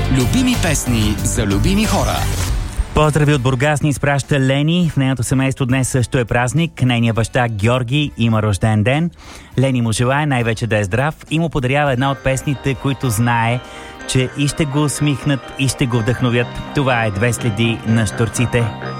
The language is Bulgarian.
Любими песни за любими хора. Поздрави от Бургас ни изпраща Лени. В нейното семейство днес също е празник. Нейният баща Георги има рожден ден. Лени му желая най-вече да е здрав и му подарява една от песните, които знае, че и ще го усмихнат, и ще го вдъхновят. Това е "Две следи на щурците".